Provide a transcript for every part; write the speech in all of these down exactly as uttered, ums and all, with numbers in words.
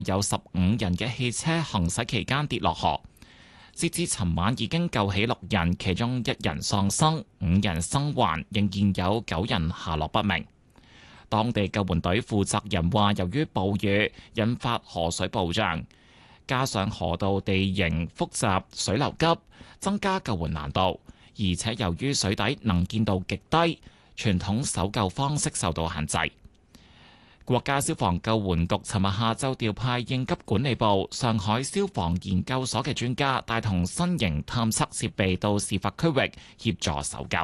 有十五人嘅汽車行駛期間跌落河。截至尋晚已經救起六人，其中一人喪生，五人生還，仍然有九人下落不明。當地救援隊負責人話，由於暴雨引發河水暴漲，加上河道地形複雜、水流急，增加救援難度，而且由於水底能見度極低，傳統搜救方式受到限制。國家消防救援局尋日下晝調派應急管理部、上海消防研究所嘅專家，帶同新型探測設備到事發區域協助搜救。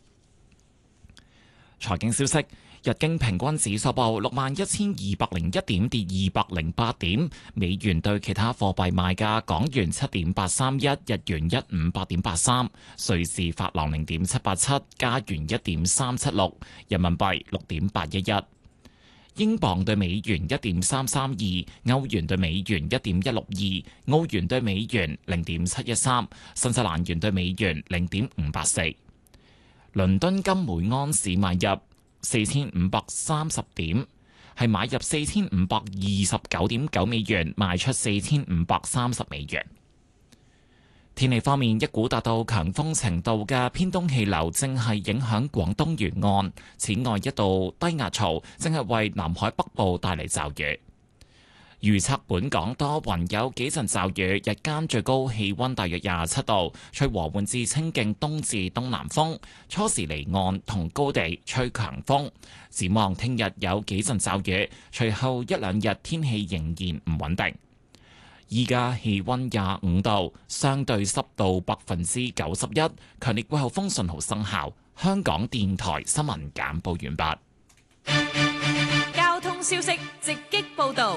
財經消息。日經平均指數報六萬一千二百零一點，跌二百零八點。美元對其他貨幣賣價：港元七點八三一，日元一五八點八三，瑞士法郎零點七八七，加元一點三七六，人民幣六點八一一，英鎊對美元一點三三二，歐元對美元一點一六二，澳元對美元零點七一三，新西蘭元對美元零點五八四。倫敦金每盎司買入四千五百三十點，係買入四千五百二十九點九美元，賣出四千五百三十美元。天氣方面，一股達到強風程度嘅偏東氣流正係影響廣東沿岸，此外一道低壓槽正係為南海北部帶嚟驟雨。預測本港多雲，有幾陣驟雨，日間最高氣溫大約廿七度，吹和緩至清勁東至東南風，初時離岸同高地吹強風。展望聽日有幾陣驟雨，隨後一兩日天氣仍然唔穩定。依家氣溫廿五度，相對濕度百分之九十一，強烈季候風信號生效。香港電台新聞簡報完畢。 交通消息直擊報道。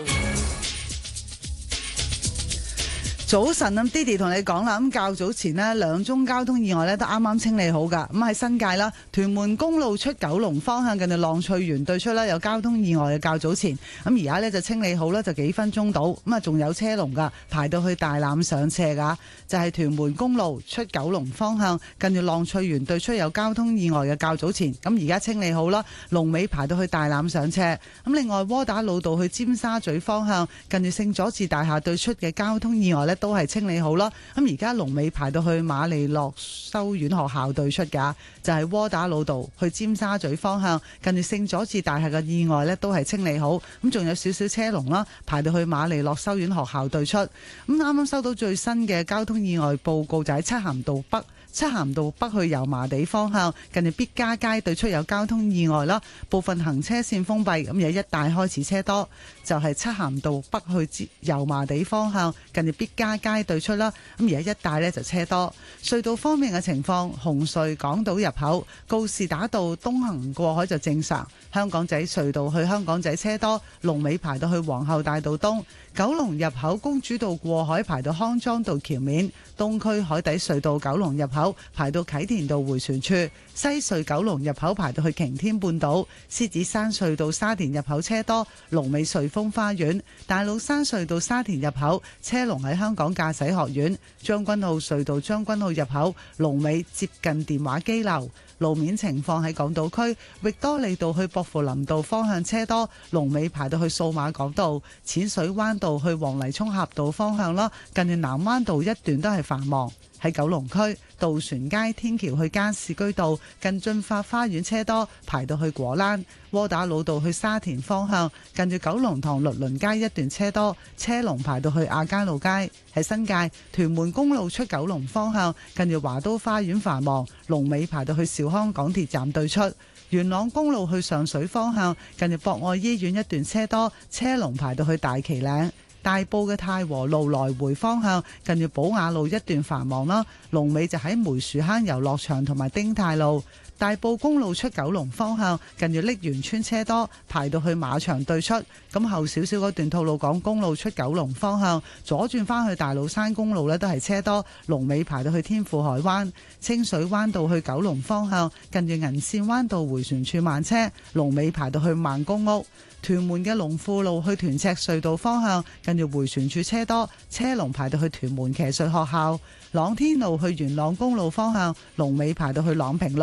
早晨啊，Didi 同你講啦，咁較早前呢兩宗交通意外呢都啱啱清理好噶。咁喺新界啦，屯門公路出九龍方向近住浪翠園對出啦有交通意外嘅較早前，咁而家呢就清理好啦，就幾分鐘到，咁啊仲有車龍噶，排到去大欖上斜噶，就係屯門公路出九龍方向近住浪翠園對出有交通意外嘅較早前，咁而家清理好啦，龍尾排到去大欖上斜。咁另外窩打老道去尖沙咀方向近住聖佐治大廈對出嘅交通意外呢都係清理好啦，咁而家龍尾排到去瑪利諾修院學校對出噶，就係窩打老道去尖沙咀方向近住聖佐治大廈嘅意外呢都係清理好，咁仲有少少車龍啦，排到去瑪利諾修院學校對出。咁啱啱收到最新嘅交通意外報告，就喺漆咸道北。漆咸道北去油麻地方向近住必嘉街對出有交通意外啦，部分行車線封閉，咁有一帶開始車多，就係漆咸道北去油麻地方向近住必嘉街對出啦，咁而家一帶呢就車多。隧道方面嘅情況，紅隧港島入口告士打道東行過海就正常，香港仔隧道去香港仔車多，龍尾排到去皇后大道東。九龍入口公主道過海排到康莊道橋面，東區海底隧道九龍入口排到啟田道迴旋處，西隧九龍入口排到去擎天半島，獅子山隧道沙田入口車多，龍尾瑞豐花園，大老山隧道沙田入口車龍喺香港駕駛學院，將軍澳隧道將軍澳入口龍尾接近電話機樓。路面情況喺港島區域多利道去薄扶林道方向車多，龍尾排到去數碼港道，淺水灣道去黃泥涌峽道方向啦，近住南灣道一段都係繁忙。喺九龍區渡船街天橋去加士居道近駿發花園車多，排到去果欄。窩打老道去沙田方向近住九龍塘律倫街一段車多，車龍排到去亞皆老街。喺新界屯門公路出九龍方向近住華都花園繁忙，龍尾排到去兆康港鐵站對出。元朗公路去上水方向近住博愛醫院一段車多，車龍排到去大旗嶺。大埔嘅太和路來回方向近住寶雅路一段繁忙啦，龍尾就喺梅樹坑遊樂場同埋丁太路。大埔公路出九龍方向近住瀝源村車多，排到去馬場對出。咁後少少嗰段吐露港公路出九龍方向左轉返去大老山公路呢都係車多，龍尾排到去天賦海灣。清水灣道去九龍方向近住銀線灣道迴旋處慢車，龍尾排到去萬公屋。屯門嘅龍富路去屯赤隧道方向近住迴旋處車多，車龍排到去屯門騎術學校。朗天路去元朗公路方向龍尾排到去朗平路。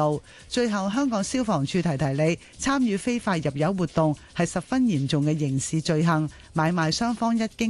最後，香港消防處提提你，參與非法入油活動係十分嚴重嘅刑事罪行，買賣雙方一經